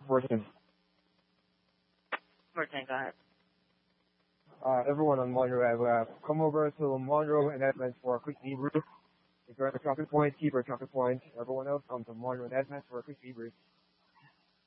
portion. More time, go ahead. Everyone on Monroe, come over to Monroe and Edmonds for a quick debrief. If you're at the chocolate point, keep your chocolate point. Everyone else come to Monroe and Edmonds for a quick debrief.